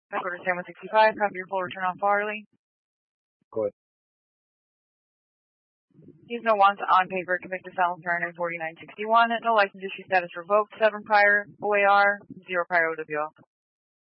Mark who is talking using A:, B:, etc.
A: Back order 7165, copy your full return on Farley.
B: Good.
A: He's no wants on paper, convicted felon turn in 4961. No license issue status revoked, 7 prior OAR, 0 prior OWL.